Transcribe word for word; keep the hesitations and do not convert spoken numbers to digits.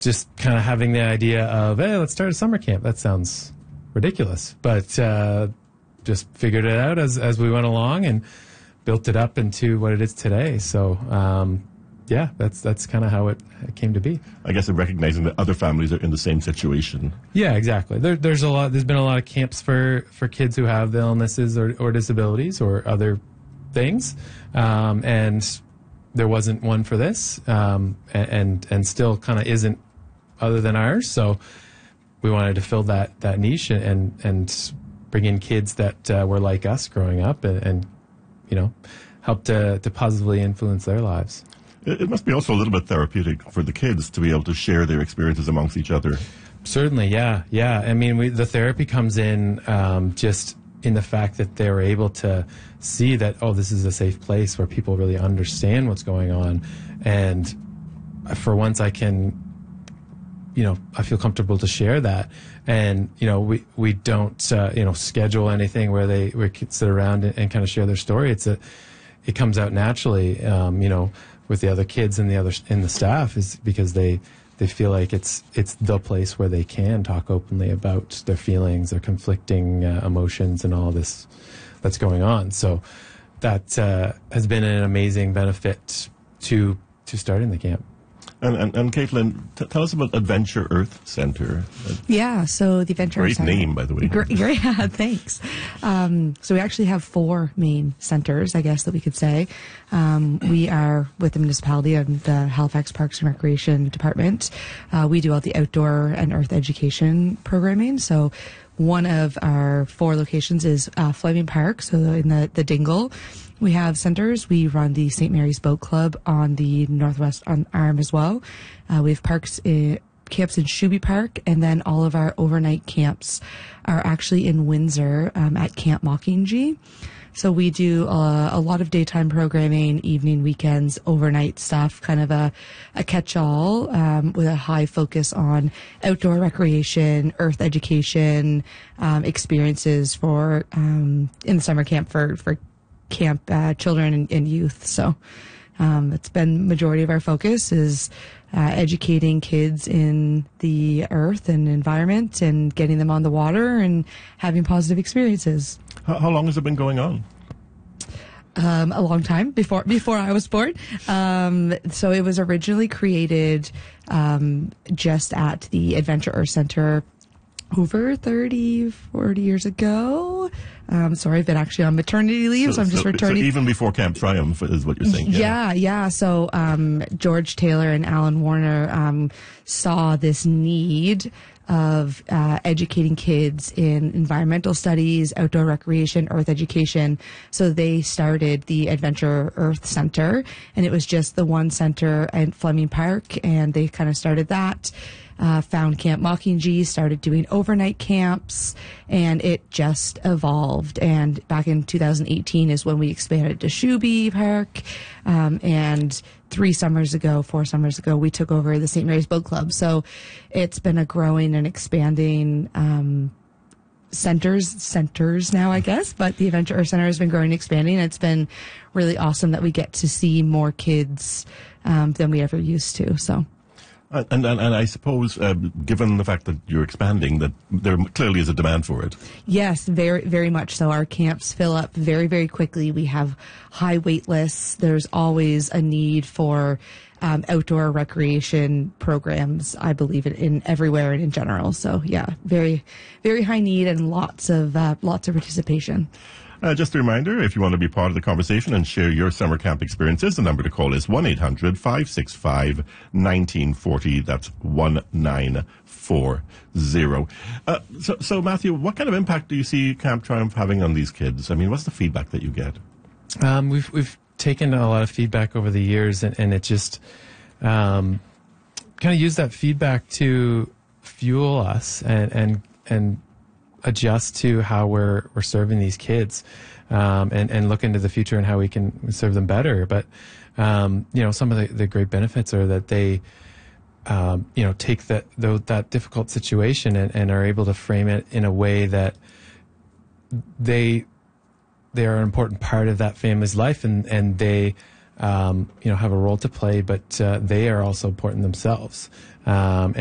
just kind of having the idea of, hey, let's start a summer camp. That sounds ridiculous, but uh, just figured it out as as we went along and built it up into what it is today. So, um, yeah, that's that's kind of how it, it came to be. I guess in recognizing that other families are in the same situation. Yeah, exactly. There, there's a lot. There's been a lot of camps for, for kids who have the illnesses or, or disabilities or other things, um, and there wasn't one for this, um, and and still kind of isn't other than ours. So we wanted to fill that that niche and and bring in kids that uh, were like us growing up and. and you know, help to, to positively influence their lives. It must be also a little bit therapeutic for the kids to be able to share their experiences amongst each other. Certainly, yeah, yeah. I mean, we, the therapy comes in um, just in the fact that they were able to see that, oh, this is a safe place where people really understand what's going on. And for once I can, you know, I feel comfortable to share that. And, you know, we, we don't, uh, you know, schedule anything where they, where kids sit around and, and kind of share their story. It's a, it comes out naturally, um, you know, with the other kids and the other, in the staff is because they, they feel like it's, it's the place where they can talk openly about their feelings, their conflicting uh, emotions and all this that's going on. So that, uh, has been an amazing benefit to, to starting the camp. And, and, and Caitlin, t- tell us about Adventure Earth Center. Yeah, so the Adventure Great Earth Center. name, by the way. Great, great thanks. Um, so we actually have four main centers, I guess, that we could say. Um, we are with the municipality of the Halifax Parks and Recreation Department. Uh, we do all the outdoor and earth education programming. So one of our four locations is uh, Fleming Park, so in the, the Dingle. We have centers. We run the Saint Mary's Boat Club on the northwest arm as well. Uh, we have parks, in, camps in Shuby Park, and then all of our overnight camps are actually in Windsor um, at Camp Mockingjay. So we do uh, a lot of daytime programming, evening, weekends, overnight stuff, kind of a, a catch-all um, with a high focus on outdoor recreation, earth education, um, experiences for um, in the summer camp for for camp uh, children and, and youth. So um, it's been majority of our focus is uh, educating kids in the earth and environment and getting them on the water and having positive experiences. How, how long has it been going on? Um, a long time before before I was born. Um, so it was originally created um, just at the Adventure Earth Center over thirty, forty years ago. Um, sorry, I've been actually on maternity leave, so, so I'm just so, returning. So even before Camp Triumph is what you're saying. Yeah, yeah. yeah. So um, George Taylor and Alan Warner um, saw this need of uh, educating kids in environmental studies, outdoor recreation, earth education. So they started the Adventure Earth Center, and it was just the one center at Fleming Park, and they kind of started that. Uh, found Camp Mockingjay, started doing overnight camps, and it just evolved. And back in two thousand eighteen is when we expanded to Shuby Park. Um, and three summers ago, four summers ago, we took over the Saint Mary's Boat Club. So it's been a growing and expanding um, centers, centers now, I guess. But the Adventure Earth Center has been growing and expanding. It's been really awesome that we get to see more kids um, than we ever used to. So. And, and, and I suppose, uh, given the fact that you're expanding, that there clearly is a demand for it. Yes, very, very much so. Our camps fill up very, very quickly. We have high wait lists. There's always a need for um, outdoor recreation programs, I believe, in, in everywhere and in general. So, yeah, very, very high need and lots of uh, lots of participation. Uh, just a reminder, if you want to be part of the conversation and share your summer camp experiences, the number to call is one eight hundred, five six five, one nine four zero. That's one nine four zero. Uh, so, so, Matthew, what kind of impact do you see Camp Triumph having on these kids? I mean, what's the feedback that you get? Um, we've we've taken a lot of feedback over the years, and, and it just um, kind of used that feedback to fuel us and and and. adjust to how we're we're serving these kids, um, and and look into the future and how we can serve them better. But um, you know, some of the, the great benefits are that they, um, you know, take that the, that difficult situation and, and are able to frame it in a way that they they are an important part of that family's life, and and they um, you know, have a role to play, but uh, they are also important themselves. Um,